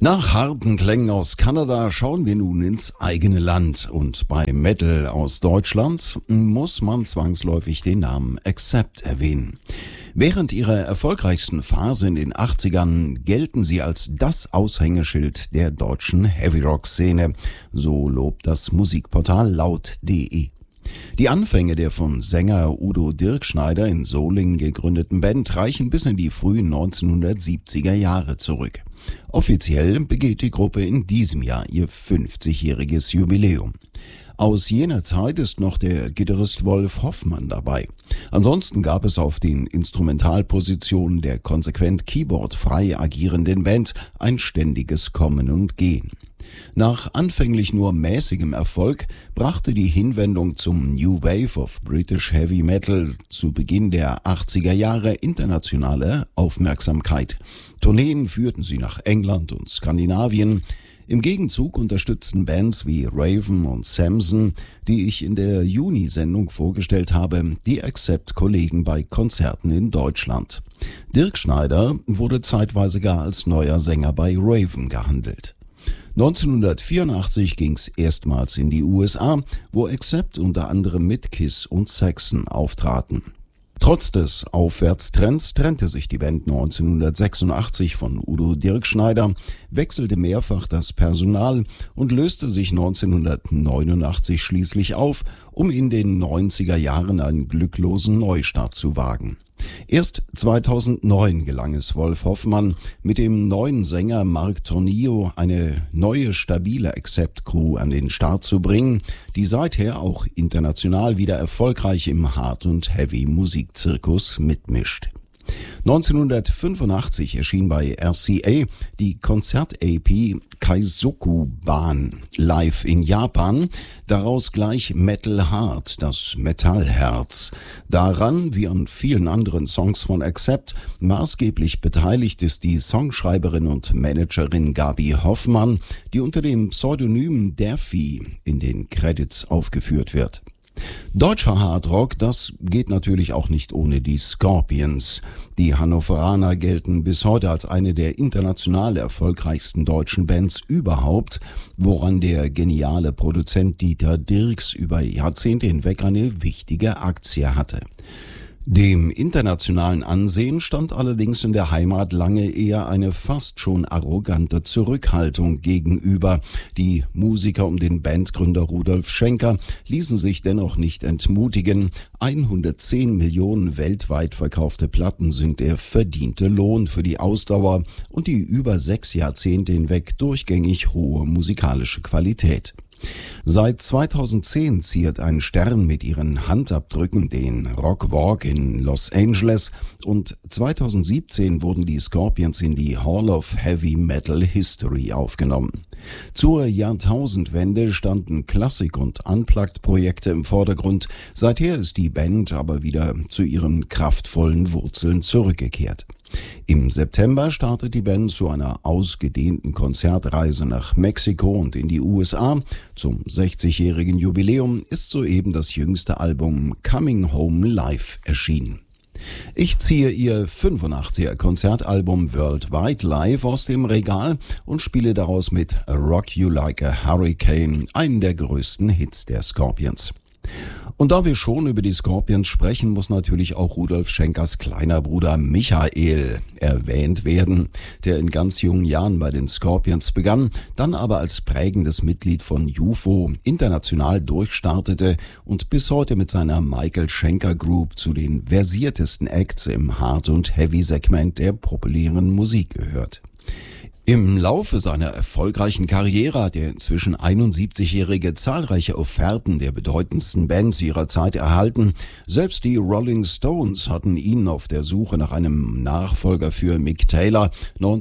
Nach harten Klängen aus Kanada schauen wir nun ins eigene Land und bei Metal aus Deutschland muss man zwangsläufig den Namen Accept erwähnen. Während ihrer erfolgreichsten Phase in den 80ern gelten sie als das Aushängeschild der deutschen Heavy-Rock-Szene, so lobt das Musikportal laut.de. Die Anfänge der von Sänger Udo Dirkschneider in Solingen gegründeten Band reichen bis in die frühen 1970er Jahre zurück. Offiziell begeht die Gruppe in diesem Jahr ihr 50-jähriges Jubiläum. Aus jener Zeit ist noch der Gitarrist Wolf Hoffmann dabei. Ansonsten gab es auf den Instrumentalpositionen der konsequent keyboardfrei agierenden Band ein ständiges Kommen und Gehen. Nach anfänglich nur mäßigem Erfolg brachte die Hinwendung zum New Wave of British Heavy Metal zu Beginn der 80er Jahre internationale Aufmerksamkeit. Tourneen führten sie nach England und Skandinavien. Im Gegenzug unterstützten Bands wie Raven und Samson, die ich in der Juni-Sendung vorgestellt habe, die Accept-Kollegen bei Konzerten in Deutschland. Dirkschneider wurde zeitweise gar als neuer Sänger bei Raven gehandelt. 1984 ging's erstmals in die USA, wo Accept unter anderem mit Kiss und Saxon auftraten. Trotz des Aufwärtstrends trennte sich die Band 1986 von Udo Dirkschneider, wechselte mehrfach das Personal und löste sich 1989 schließlich auf, um in den 90er Jahren einen glücklosen Neustart zu wagen. Erst 2009 gelang es Wolf Hoffmann, mit dem neuen Sänger Mark Tornillo eine neue, stabile Accept-Crew an den Start zu bringen, die seither auch international wieder erfolgreich im Hard- und Heavy-Musikzirkus mitmischt. 1985 erschien bei RCA die Konzert-AP Kaizoku-Ban live in Japan, daraus gleich Metal Heart, das Metallherz. Daran, wie an vielen anderen Songs von Accept, maßgeblich beteiligt ist die Songschreiberin und Managerin Gabi Hoffmann, die unter dem Pseudonym Daffy in den Credits aufgeführt wird. Deutscher Hardrock, das geht natürlich auch nicht ohne die Scorpions. Die Hannoveraner gelten bis heute als eine der international erfolgreichsten deutschen Bands überhaupt, woran der geniale Produzent Dieter Dierks über Jahrzehnte hinweg eine wichtige Aktie hatte. Dem internationalen Ansehen stand allerdings in der Heimat lange eher eine fast schon arrogante Zurückhaltung gegenüber. Die Musiker um den Bandgründer Rudolf Schenker ließen sich dennoch nicht entmutigen. 110 Millionen weltweit verkaufte Platten sind der verdiente Lohn für die Ausdauer und die über 6 Jahrzehnte hinweg durchgängig hohe musikalische Qualität. Seit 2010 ziert ein Stern mit ihren Handabdrücken den Rock Walk in Los Angeles und 2017 wurden die Scorpions in die Hall of Heavy Metal History aufgenommen. Zur Jahrtausendwende standen Klassik- und Unplugged-Projekte im Vordergrund, seither ist die Band aber wieder zu ihren kraftvollen Wurzeln zurückgekehrt. Im September startet die Band zu einer ausgedehnten Konzertreise nach Mexiko und in die USA. Zum 60-jährigen Jubiläum ist soeben das jüngste Album Coming Home Live erschienen. Ich ziehe ihr 85er Konzertalbum Worldwide Live aus dem Regal und spiele daraus mit Rock You Like a Hurricane einen der größten Hits der Scorpions. Und da wir schon über die Scorpions sprechen, muss natürlich auch Rudolf Schenkers kleiner Bruder Michael erwähnt werden, der in ganz jungen Jahren bei den Scorpions begann, dann aber als prägendes Mitglied von UFO international durchstartete und bis heute mit seiner Michael Schenker Group zu den versiertesten Acts im Hard- und Heavy-Segment der populären Musik gehört. Im Laufe seiner erfolgreichen Karriere hat der inzwischen 71-Jährige zahlreiche Offerten der bedeutendsten Bands ihrer Zeit erhalten. Selbst die Rolling Stones hatten ihn auf der Suche nach einem Nachfolger für Mick Taylor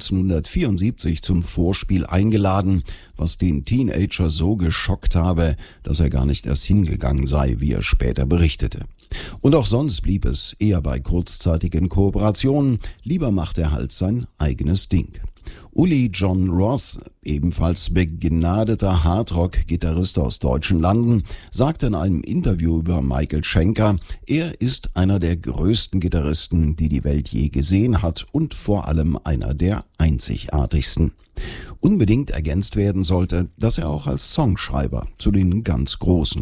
1974 zum Vorspiel eingeladen, was den Teenager so geschockt habe, dass er gar nicht erst hingegangen sei, wie er später berichtete. Und auch sonst blieb es eher bei kurzzeitigen Kooperationen, lieber macht er halt sein eigenes Ding. Uli John Ross, ebenfalls begnadeter Hardrock-Gitarrist aus deutschen Landen, sagte in einem Interview über Michael Schenker, er ist einer der größten Gitarristen, die die Welt je gesehen hat und vor allem einer der einzigartigsten. unbedingt ergänzt werden sollte, dass er auch als Songschreiber zu den ganz Großen